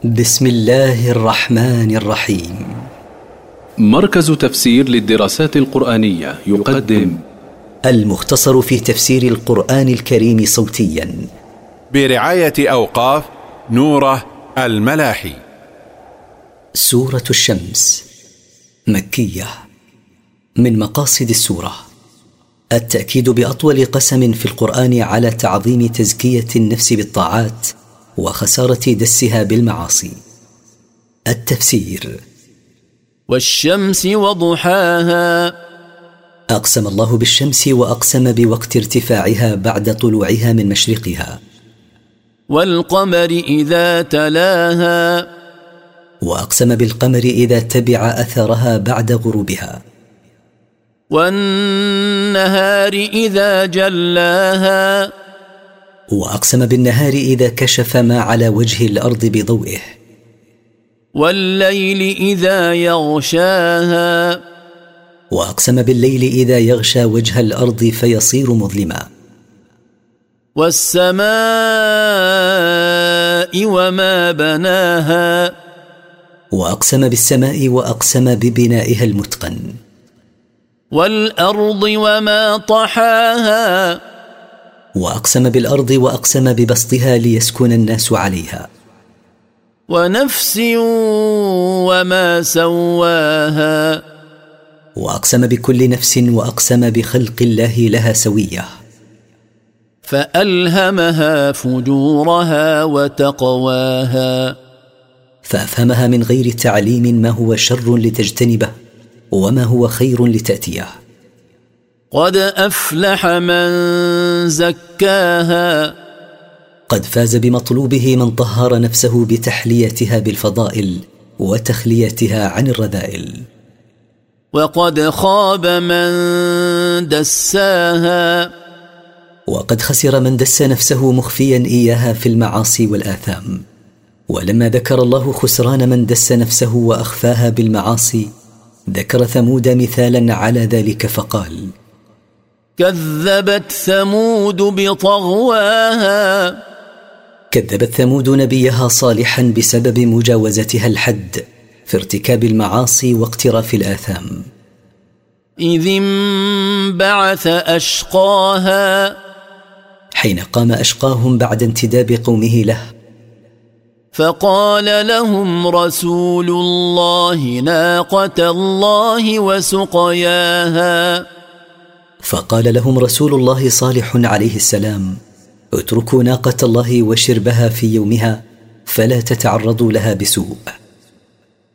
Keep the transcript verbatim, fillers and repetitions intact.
بسم الله الرحمن الرحيم. مركز تفسير للدراسات القرآنية يقدم المختصر في تفسير القرآن الكريم صوتيا برعاية أوقاف نوره الملاحي. سورة الشمس مكية. من مقاصد السورة التأكيد بأطول قسم في القرآن على تعظيم تزكية النفس بالطاعات وخسارة دسها بالمعاصي. التفسير: والشمس وضحاها. أقسم الله بالشمس وأقسم بوقت ارتفاعها بعد طلوعها من مشرقها. والقمر إذا تلاها. وأقسم بالقمر إذا تبع أثرها بعد غروبها. والنهار إذا جلاها. وأقسم بالنهار إذا كشف ما على وجه الأرض بضوئه. والليل إذا يغشاها. وأقسم بالليل إذا يغشى وجه الأرض فيصير مظلما. والسماء وما بناها. وأقسم بالسماء وأقسم ببنائها المتقن. والأرض وما طحاها. وأقسم بالأرض وأقسم ببسطها ليسكن الناس عليها. ونفس وما سواها. وأقسم بكل نفس وأقسم بخلق الله لها سوية. فألهمها فجورها وتقواها. فأفهمها من غير تعليم ما هو شر لتجتنبه وما هو خير لتأتيه. قد أفلح من زكاها. قد فاز بمطلوبه من طهر نفسه بتحليتها بالفضائل وتخليتها عن الرذائل. وقد خاب من دساها. وقد خسر من دس نفسه مخفيا إياها في المعاصي والآثام. ولما ذكر الله خسران من دس نفسه وأخفاها بالمعاصي ذكر ثمود مثالا على ذلك فقال: كذبت ثمود بطغواها. كذبت ثمود نبيها صالحا بسبب مجاوزتها الحد في ارتكاب المعاصي واقتراف الآثام. إذ انبعث أشقاها. حين قام أشقاهم بعد انتداب قومه له. فقال لهم رسول الله ناقة الله وسقياها. فقال لهم رسول الله صالح عليه السلام: اتركوا ناقة الله وشربها في يومها فلا تتعرضوا لها بسوء.